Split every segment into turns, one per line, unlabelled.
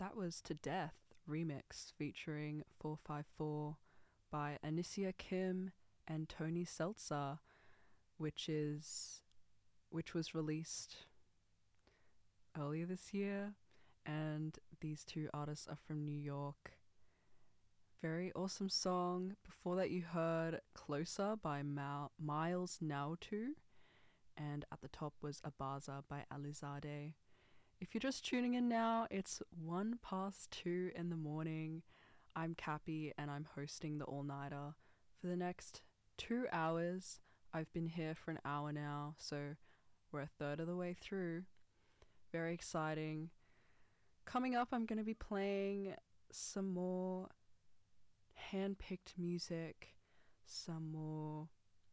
That was To Death remix featuring 454 by Anicia Kim and Tony Seltzer, which was released earlier this year, and these two artists are from New York. Very awesome song. Before that you heard Closer by Miles Nautu, and at the top was Abaza by Alizade. If you're just tuning in now, it's 2:01 in the morning. I'm Cappy and I'm hosting the All-Nighter for the next 2 hours. I've been here for an hour now, so we're a third of the way through. Very exciting. Coming up, I'm going to be playing some more hand-picked music, some more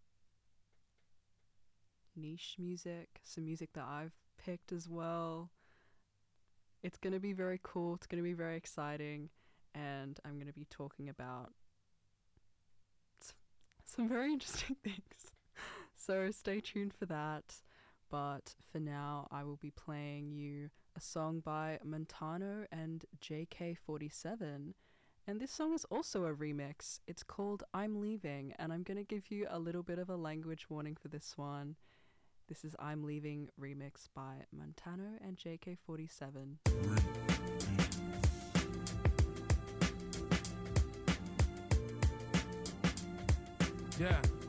niche music, some music that I've picked as well. It's going to be very cool, it's going to be very exciting, and I'm going to be talking about some very interesting things. So stay tuned for that. But for now, I will be playing you a song by Montano and JK47. And this song is also a remix. It's called I'm Leaving, and I'm going to give you a little bit of a language warning for this one. This is I'm Leaving remix by Montano and JK47.
Yeah.